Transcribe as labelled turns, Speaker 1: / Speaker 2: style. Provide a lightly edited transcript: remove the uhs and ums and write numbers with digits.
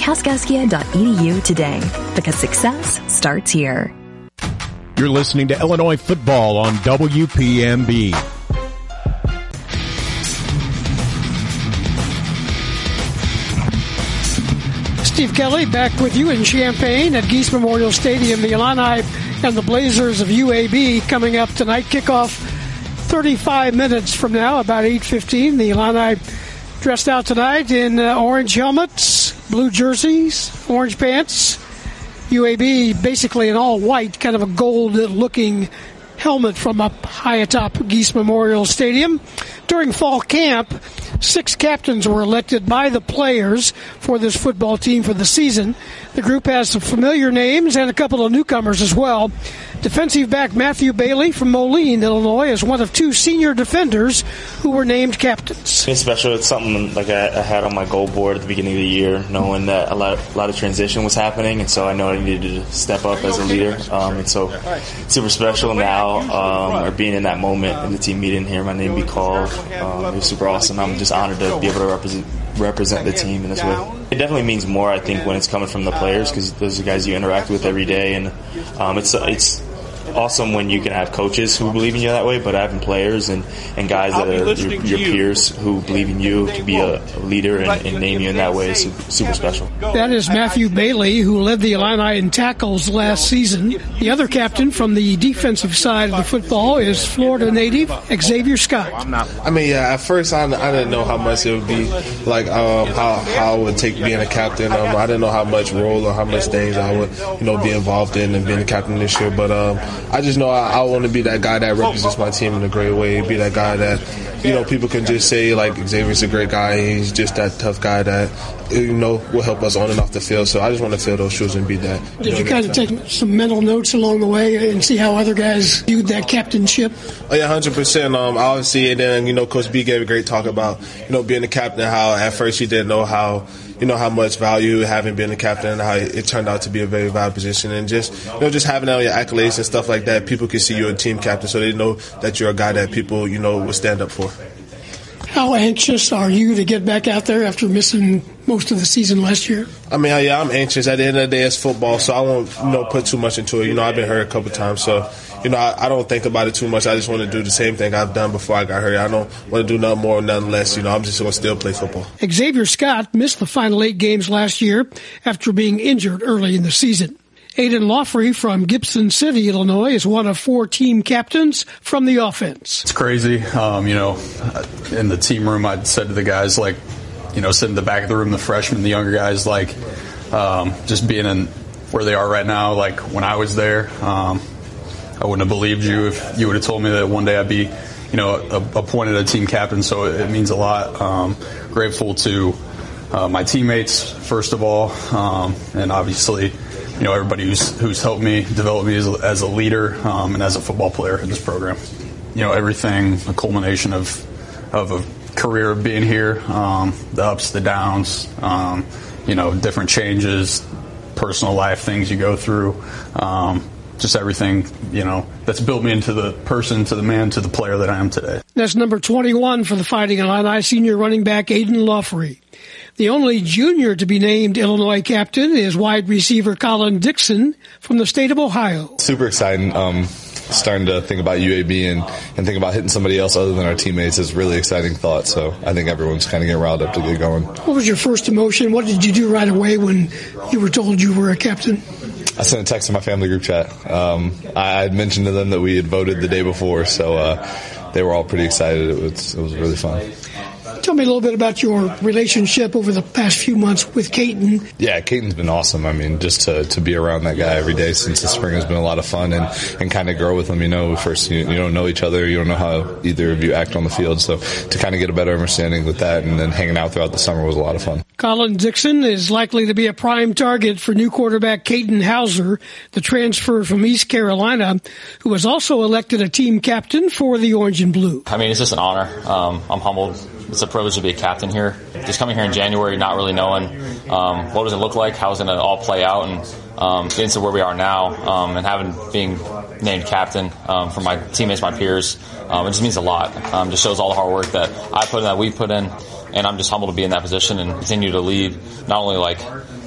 Speaker 1: kaskaskia.edu today, because success starts here.
Speaker 2: You're listening to Illinois football on WPMB.
Speaker 3: Steve Kelly back with you in Champaign at Geese Memorial Stadium. The Illini and the Blazers of UAB coming up tonight. Kickoff 35 minutes from now, about 8:15. The Illini dressed out tonight in orange helmets, blue jerseys, orange pants. UAB basically in all white, kind of a gold-looking helmet from up high atop Geese Memorial Stadium. During fall camp, 6 captains were elected by the players for this football team for the season. The group has some familiar names and a couple of newcomers as well. Defensive back Matthew Bailey from Moline, Illinois, is one of 2 senior defenders who were named captains.
Speaker 4: It's special. It's something like I had on my goal board at the beginning of the year, knowing that a lot of transition was happening, and so I know I needed to step up as a leader. And so it's super special now, or being in that moment in the team meeting, hearing my name be called. It was super awesome. I'm just honored to be able to represent the team in this way. It definitely means more, I think, when it's coming from the players, because those are guys you interact with every day, and it's awesome when you can have coaches who believe in you that way, but having players and guys that are your peers who believe in you to be a leader and name you in that way is super special.
Speaker 3: That is Matthew Bailey, who led the Illini in tackles last season. The other captain from the defensive side of the football is Florida native Xavier Scott.
Speaker 5: I mean, yeah, at first I didn't know how much it would be, like how it would take being a captain. I didn't know how much role or how much things I would, be involved in and being a captain this year, but I just know I want to be that guy that represents my team in a great way, be that guy that, people can just say, like, Xavier's a great guy, he's just that tough guy that, will help us on and off the field. So I just want to fill those shoes and be that.
Speaker 3: Did you kind of take some mental notes along the way and see how other guys viewed that captainship?
Speaker 5: Oh, yeah, 100%. Obviously, and then, Coach B gave a great talk about, being a captain, how at first he didn't know how much value having been a captain and how it turned out to be a very valuable position. And just having all your accolades and stuff like that, people can see you're a team captain, so they know that you're a guy that people, will stand up for.
Speaker 3: How anxious are you to get back out there after missing most of the season last year?
Speaker 5: I mean, yeah, I'm anxious. At the end of the day, it's football, so I won't, put too much into it. I've been hurt a couple times, so, I don't think about it too much. I just want to do the same thing I've done before I got hurt. I don't want to do nothing more or nothing less. I'm just going to still play football.
Speaker 3: Xavier Scott missed the final 8 games last year after being injured early in the season. Aiden Lawfrey from Gibson City, Illinois, is one of 4 team captains from the offense.
Speaker 6: It's crazy. In the team room, I said to the guys, sitting in the back of the room, the freshmen, the younger guys, just being in where they are right now, when I was there, I wouldn't have believed you if you would have told me that one day I'd be, appointed a team captain. So it means a lot. Grateful to my teammates, first of all, and obviously, everybody who's helped me develop me as a leader and as a football player in this program. Everything, a culmination of a career of being here, the ups, the downs, different changes, personal life things you go through, just everything, that's built me into the person, to the man, to the player that I am today.
Speaker 3: That's number 21 for the Fighting Illini, senior running back Aiden Lawfrey. The only junior to be named Illinois captain is wide receiver Colin Dixon from the state of Ohio.
Speaker 7: Super exciting. Starting to think about UAB and think about hitting somebody else other than our teammates is a really exciting thought. So I think everyone's kind of getting riled up to get going.
Speaker 3: What was your first emotion? What did you do right away when you were told you were a captain?
Speaker 7: I sent a text to my family group chat. I had mentioned to them that we had voted the day before, so they were all pretty excited. It was really fun.
Speaker 3: Tell me a little bit about your relationship over the past few months with Caton.
Speaker 7: Yeah, Caton's been awesome. I mean, just to be around that guy every day since the spring has been a lot of fun and kind of grow with him. First you don't know each other. You don't know how either of you act on the field. So to kind of get a better understanding with that and then hanging out throughout the summer was a lot of fun.
Speaker 3: Colin Dixon is likely to be a prime target for new quarterback Caton Hauser, the transfer from East Carolina, who was also elected a team captain for the Orange and Blue.
Speaker 8: I mean, it's just an honor. I'm humbled. It's a privilege to be a captain here. Just coming here in January, not really knowing what does it look like, how it's going to all play out, and getting to where we are now, and being named captain for my teammates, my peers, it just means a lot. Just shows all the hard work that I put in, that we put in, and I'm just humbled to be in that position and continue to lead not only